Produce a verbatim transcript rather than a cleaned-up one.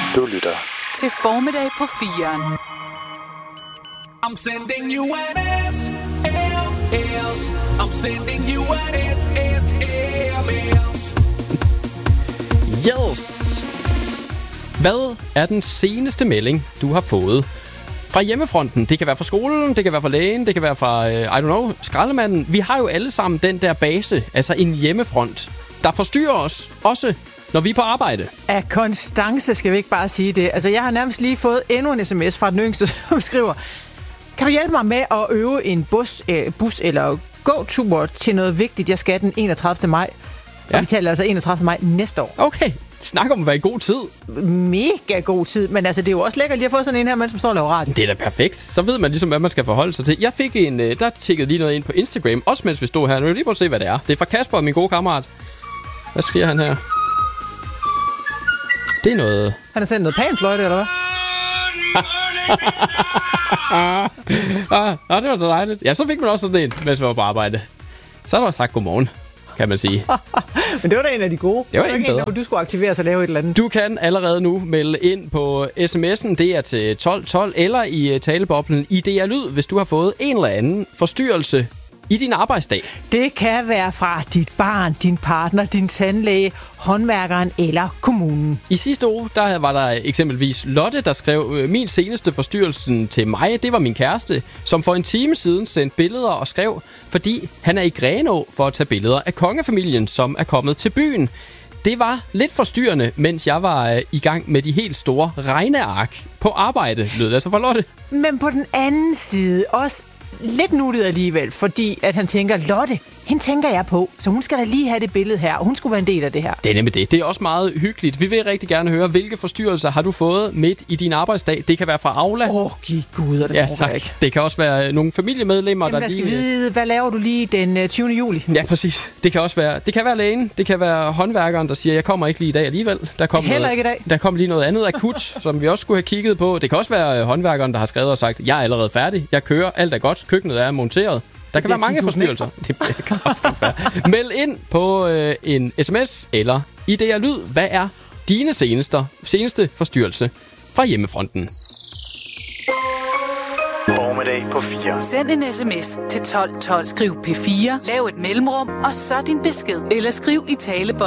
Du lytter til Formiddag på firen. I'm sending you an S M S. I'm sending you an S S M S. Yes. Hvad er den seneste melding, du har fået fra hjemmefronten? Det kan være fra skolen, det kan være fra lægen, det kan være fra, uh, I don't know, skraldemanden. Vi har jo alle sammen den der base, altså en hjemmefront, der forstyrrer os, også når vi er på arbejde. Af Konstance skal vi ikke bare sige det. Altså, jeg har nærmest lige fået endnu en sms fra den yngste, som skriver: kan du hjælpe mig med at øve en bus, øh, bus eller gåtur til noget vigtigt, jeg skal den enogtredivte maj? Ja. Og vi taler altså enogtredivte maj næste år. Okay, snak om at være i god tid. Mega god tid, men altså, det er jo også lækkert lige at få sådan en her, mens man står og laver radio. Det er da perfekt. Så ved man ligesom, hvad man skal forholde sig til. Jeg fik en, der tikkede lige noget ind på Instagram, også mens vi stod her. Nu vil jeg lige prøve at se, hvad det er. Det er fra Kasper, min gode kammerat. Hvad skriver han her? Det er noget... Han har sendt noget panfløjte, eller hvad? ah, ah, det var da dejligt. Ja, så fik man også sådan en, mens vi var på arbejde. Så er der sagt godmorgen, kan man sige. Men det var da en af de gode. Det var en bedre. En, du skulle aktivere sig og lave et eller andet. Du kan allerede nu melde ind på sms'en. Det er til tolv tolv eller i taleboblen i D R Lyd, hvis du har fået en eller anden forstyrrelse i din arbejdsdag. Det kan være fra dit barn, din partner, din tandlæge, håndværkeren eller kommunen. I sidste uge, der var der eksempelvis Lotte, der skrev: min seneste forstyrrelse til mig, det var min kæreste, som for en time siden sendte billeder og skrev, fordi han er i Grenaa for at tage billeder af kongefamilien, som er kommet til byen. Det var lidt forstyrrende, mens jeg var øh, i gang med de helt store regneark på arbejde, lød det altså for Lotte. Men på den anden side også lidt nuttet alligevel, fordi at han tænker, Lotte, hende tænker jeg på, så hun skal da lige have det billede her, og hun skulle være en del af det her. Det er nemlig det. Det er også meget hyggeligt. Vi vil rigtig gerne høre, hvilke forstyrrelser har du fået midt i din arbejdsdag. Det kan være fra Aula. Åh, oh, giv gud, det ja, tak. Ikke. Det kan også være nogle familiemedlemmer, Jamen, der lige... lige... vide, hvad laver du lige den tyvende juli? Ja, præcis. Det kan også være, det kan være lægen, det kan være håndværkeren, der siger, jeg kommer ikke lige i dag alligevel. Der kom Heller noget, ikke i dag. Der kom lige noget andet akut, som vi også skulle have kigget på. Det kan også være håndværkeren, der har skrevet og sagt, jeg er allerede færdig, jeg kører, alt er godt, køkkenet er monteret. Der kan være mange forstyrrelser. Det kan også godt være. Meld ind på øh, en sms eller i D R Lyd. Hvad er dine seneste, seneste forstyrrelse fra hjemmefronten? Formiddag på fire. Send en sms til tolv tolv. Skriv P fire, lav et mellemrum, og så din besked. Eller skriv i taleboblen.